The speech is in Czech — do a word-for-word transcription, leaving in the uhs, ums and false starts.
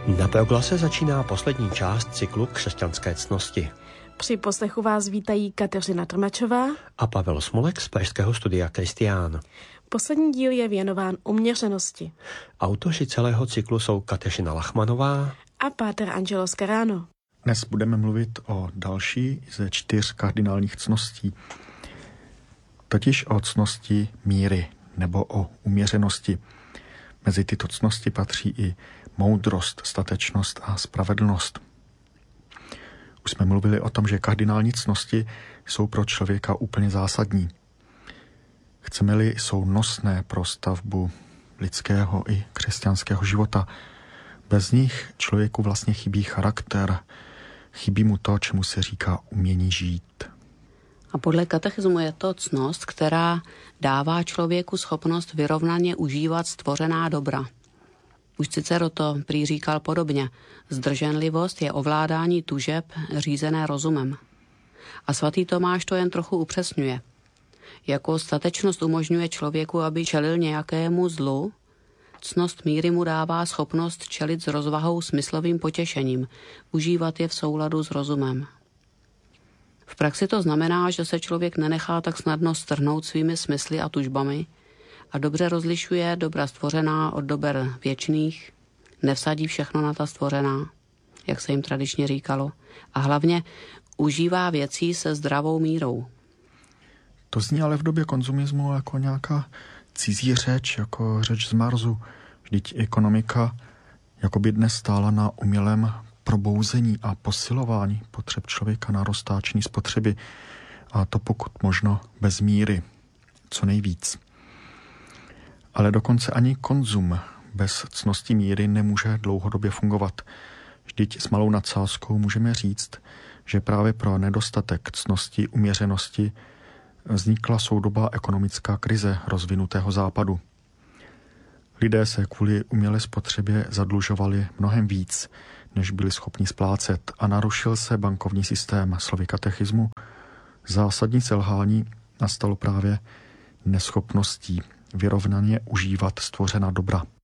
Na Proglase začíná poslední část cyklu Křesťanské ctnosti. Při poslechu vás vítají Kateřina Trmačová a Pavel Smolek z pražského studia Kristián. Poslední díl je věnován uměřenosti. Autoři celého cyklu jsou Kateřina Lachmanová a páter Angelo Scarano. Dnes budeme mluvit o další ze čtyř kardinálních ctností, totiž o ctnosti míry nebo o uměřenosti. Mezi tyto ctnosti patří i moudrost, statečnost a spravedlnost. Už jsme mluvili o tom, že kardinální ctnosti jsou pro člověka úplně zásadní. Chceme-li, jsou nosné pro stavbu lidského i křesťanského života. Bez nich člověku vlastně chybí charakter, chybí mu to, čemu se říká umění žít. A podle katechismu je to ctnost, která dává člověku schopnost vyrovnaně užívat stvořená dobra. Už Cicero to prý říkal podobně. Zdrženlivost je ovládání tužeb řízené rozumem. A svatý Tomáš to jen trochu upřesňuje. Jako statečnost umožňuje člověku, aby čelil nějakému zlu, ctnost míry mu dává schopnost čelit s rozvahou smyslovým potěšením, užívat je v souladu s rozumem. V praxi to znamená, že se člověk nenechá tak snadno strhnout svými smysly a tužbami a dobře rozlišuje dobra stvořená od dober věčných, nevsadí všechno na ta stvořená, jak se jim tradičně říkalo, a hlavně užívá věcí se zdravou mírou. To zní ale v době konzumismu jako nějaká cizí řeč, jako řeč z Marsu. Vždyť ekonomika jako by dnes stála na umělém probouzení a posilování potřeb člověka na roztáční spotřeby, a to pokud možno bez míry, co nejvíc. Ale dokonce ani konzum bez ctnosti míry nemůže dlouhodobě fungovat. Vždyť s malou nadsázkou můžeme říct, že právě pro nedostatek ctnosti, uměřenosti vznikla soudobá ekonomická krize rozvinutého západu. Lidé se kvůli umělé spotřebě zadlužovali mnohem víc, než byli schopni splácet, a narušil se bankovní systém. Slovy katechismu zásadní selhání nastalo právě neschopností vyrovnaně užívat stvořená dobra.